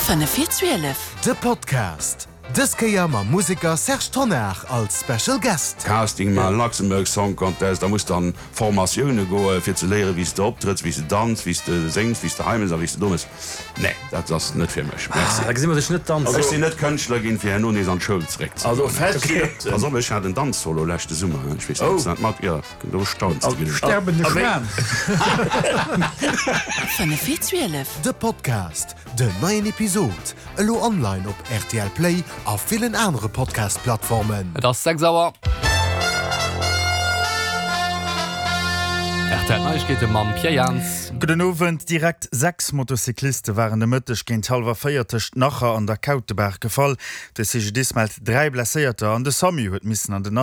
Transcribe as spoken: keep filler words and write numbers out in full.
fünfundvierzig De Podcast. Dëske ma Musiker Serge Tonner als Special Guest. Casting mal Luxemburg Song Contest, da muss dann Formationune go fir ze leere, wie du optritt, wie se dans, wie du singst, wie du heim wie du dummes. Nee, dat das net fir mech. net Könchtler gin fir nun an Schulzre. Also hat den Danz solo lächte Summe mat sterbende fünfundvierzig De Podcast. De neuen Episode. Elo online op R T L Play a vielen andere Podcast-Plattformen. Das sechs sauer. geht Mam Pierre Jans. Guten Abend, direkt sechs Motorcyklisten waren de Mëttech géint halber feiertecht nachher an der Kauteberg gefall. Das ist diesmal drei Blessierter an de Sami huet missen an den